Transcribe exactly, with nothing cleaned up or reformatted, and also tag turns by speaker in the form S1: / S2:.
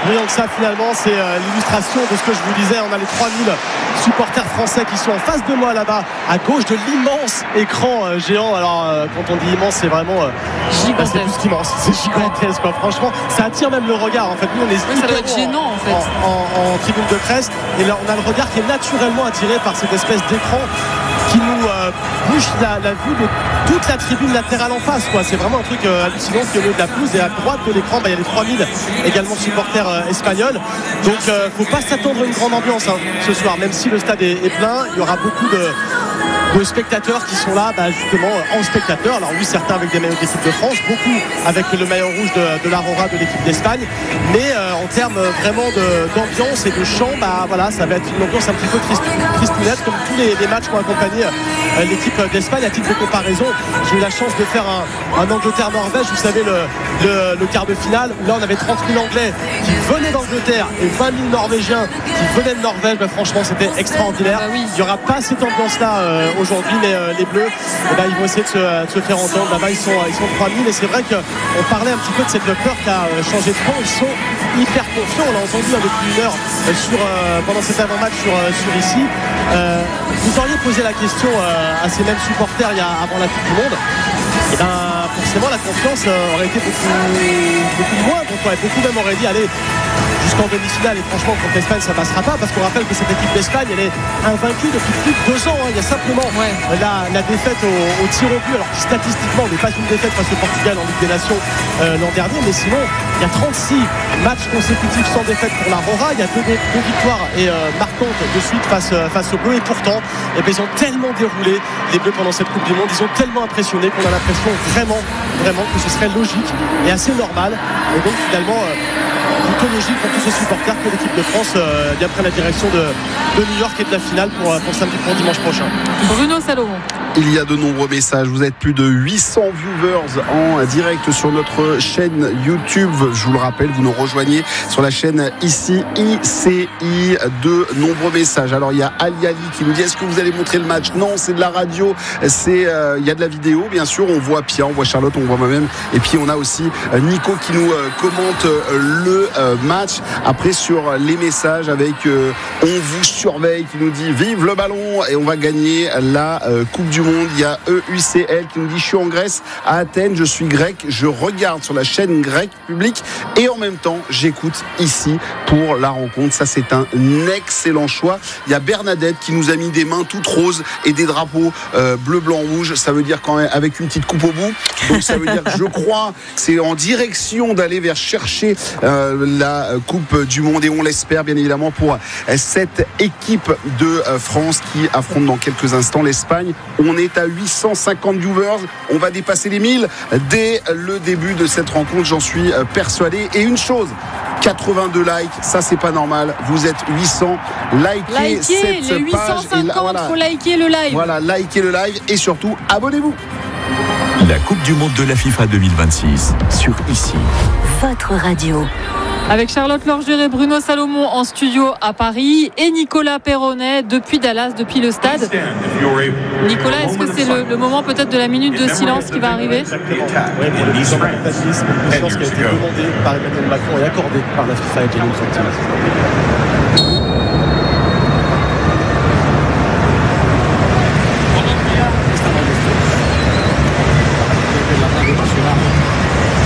S1: brillant que ça finalement. C'est euh, l'illustration de ce que je vous disais. On a les trois mille supporters français qui sont en face de moi là-bas, à gauche de l'immense écran euh, géant. Alors euh, quand on dit immense, c'est vraiment euh, bah, c'est plus qu'immense, c'est gigantesque quoi. Franchement, ça attire même le regard. En fait, nous on est
S2: oui, ça doit être gênant en, en fait
S1: en, en, en tribune de presse, et là on a le regard qui est naturellement attiré par cette espèce d'écran qui nous euh, bouge la, la vue de toute la tribune latérale en face quoi. C'est vraiment un truc euh, hallucinant qui est au milieu de la pelouse, et à droite de l'écran bah, il y a les trois mille également supporters euh, espagnols. Donc euh, faut pas s'attendre à une grande ambiance hein, ce soir, même si le stade est, est plein. Il y aura beaucoup de de spectateurs qui sont là bah, justement en spectateurs. Alors oui, certains avec des maillots de l'équipe de France, beaucoup avec le maillot rouge de, de l'Aurora de l'équipe d'Espagne, mais euh, en termes vraiment de, d'ambiance et de chant, bah, voilà, ça va être une ambiance un petit peu triste, tristounette, comme tous les, les matchs qui ont accompagné euh, l'équipe d'Espagne. À titre de comparaison, j'ai eu la chance de faire un, un Angleterre-Norvège, vous savez le, le, le quart de finale, où là on avait trente mille Anglais qui venaient d'Angleterre et vingt mille Norvégiens qui venaient de Norvège. Bah, franchement c'était extraordinaire.
S2: Bah oui.
S1: Il n'y aura pas cette ambiance là euh, aujourd'hui, mais euh, les Bleus eh ben, ils vont essayer de se, de se faire entendre. Là-bas ils sont, ils sont trois mille, et c'est vrai qu'on parlait un petit peu de cette peur qui a changé de camp. Ils sont hyper confiants, on l'a entendu hein, depuis une heure euh, sur, euh, pendant cet avant-match sur, euh, sur ici. Euh, vous auriez posé la question euh, à ces mêmes supporters il y a, avant la Coupe du Monde, et ben forcément la confiance euh, aurait été beaucoup, beaucoup moins. Donc ouais, beaucoup même auraient dit allez jusqu'en demi-finale, et franchement contre l'Espagne ça passera pas, parce qu'on rappelle que cette équipe d'Espagne elle est invaincue depuis plus de deux ans hein. Il y a simplement
S2: ouais.
S1: la, la défaite au, au tir au but, alors que statistiquement n'est pas une défaite face au Portugal en Ligue des Nations euh, l'an dernier, mais sinon il y a trente-six matchs consécutifs sans défaite pour la Rora. Il y a deux, deux victoires et euh, marquantes de suite face, euh, face aux Bleus, et pourtant eh bien, ils ont tellement déroulé les Bleus pendant cette Coupe du Monde, ils ont tellement impressionné qu'on a l'impression vraiment vraiment que ce serait logique et assez normal, et donc finalement euh, plutôt logique pour tous ces supporters que l'équipe de France euh, bien prenne la direction de, de New York et de la finale pour, pour samedi, pour dimanche prochain.
S2: Bruno Salomon.
S3: Il y a de nombreux messages. Vous êtes plus de huit cents viewers en direct sur notre chaîne YouTube. Je vous le rappelle, vous nous rejoignez sur la chaîne ici, I C I. De nombreux messages. Alors il y a Ali Ali qui nous dit: est-ce que vous allez montrer le match? Non, c'est de la radio. C'est, euh, il y a de la vidéo, bien sûr. On voit Pierre, on voit Charlotte, on voit moi-même. Et puis on a aussi Nico qui nous euh, commente euh, le euh, match. Après sur les messages avec euh, on vous surveille qui nous dit vive le ballon et on va gagner la euh, Coupe du Monde. Il y a E U C L qui nous dit: je suis en Grèce, à Athènes, je suis grec, je regarde sur la chaîne grecque publique et en même temps j'écoute ici pour la rencontre. Ça c'est un excellent choix. Il y a Bernadette qui nous a mis des mains toutes roses et des drapeaux euh, bleu, blanc, rouge. Ça veut dire quand même avec une petite coupe au bout. Donc ça veut dire que je crois que c'est en direction d'aller vers chercher euh, la Coupe du Monde, et on l'espère bien évidemment pour cette équipe de France qui affronte dans quelques instants l'Espagne. On est à huit cent cinquante viewers, on va dépasser les mille dès le début de cette rencontre, j'en suis persuadé. Et une chose, quatre-vingt-deux likes, ça c'est pas normal. Vous êtes huit cents, likez,
S2: likez
S3: cette
S2: les huit cent cinquante,
S3: page. Voilà,
S2: faut liker le live.
S3: Voilà, likez le live et surtout abonnez-vous.
S4: La Coupe du Monde de la FIFA deux mille vingt-six sur ici.
S5: Votre radio.
S2: Avec Charlotte Lorgeré, Bruno Salomon en studio à Paris et Nicolas Perronnet depuis Dallas, depuis le stade. Nicolas, est-ce que c'est le, le moment peut-être de la minute de silence qui va arriver?
S1: Exactement. Oui, pour le président de l'État, une silence qui a été demandée par Emmanuel Macron et accordée par la FIFA et Gianni Infantino.